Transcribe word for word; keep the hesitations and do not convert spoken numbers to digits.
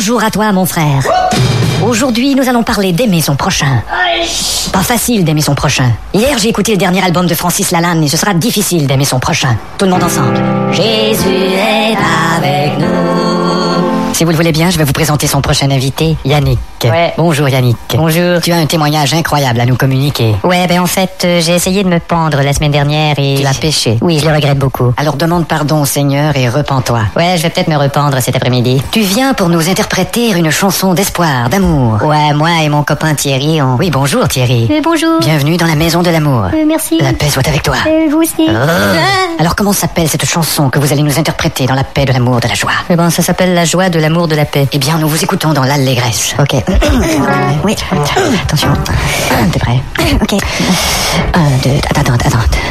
Bonjour à toi, mon frère. Aujourd'hui, nous allons parler d'aimer son prochain. Pas facile d'aimer son prochain. Hier, j'ai écouté le dernier album de Francis Lalanne et ce sera difficile d'aimer son prochain. Tout le monde ensemble. Jésus est avec nous. Si vous le voulez bien, je vais vous présenter son prochain invité, Yannick. Ouais. Bonjour Yannick. Bonjour. Tu as un témoignage incroyable à nous communiquer. Ouais, ben en fait, euh, j'ai essayé de me pendre la semaine dernière et... Tu l'as péché. Oui, je le regrette beaucoup. Alors demande pardon au Seigneur et repens-toi. Ouais, je vais peut-être me rependre cet après-midi. Tu viens pour nous interpréter une chanson d'espoir, d'amour. Ouais, moi et mon copain Thierry, on... Oui, bonjour Thierry. Euh, bonjour. Bienvenue dans la maison de l'amour. Euh, merci. La paix soit avec toi. Euh, vous aussi. Oh. Alors comment s'appelle cette chanson que vous allez nous interpréter dans la paix, de l'amour, de la joie? Eh ben, ça s'appelle La joie de l'amour de la paix. Eh bien, nous vous écoutons dans l'allégresse. Ok. Oui. Attention. T'es prêt? Ok. Un, deux, attends, attends, attends.